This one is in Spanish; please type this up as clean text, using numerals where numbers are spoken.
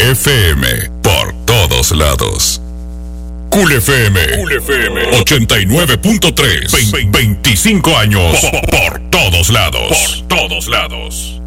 FM, por todos lados. Cool FM 89.3, 25 años por todos lados. Por todos lados.